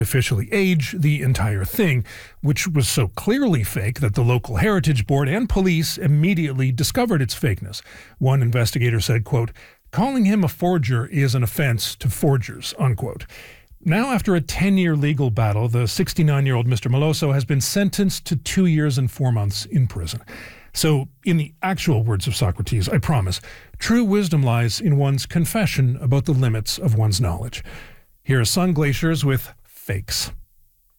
artificially age the entire thing, which was so clearly fake that the local heritage board and police immediately discovered its fakeness. One investigator said, quote, "Calling him a forger is an offense to forgers," unquote. Now, after a 10-year legal battle, the 69-year-old Mr. Meloso has been sentenced to 2 years and 4 months in prison. So, in the actual words of Socrates, I promise, true wisdom lies in one's confession about the limits of one's knowledge. Here are Sun Glaciers with Fakes.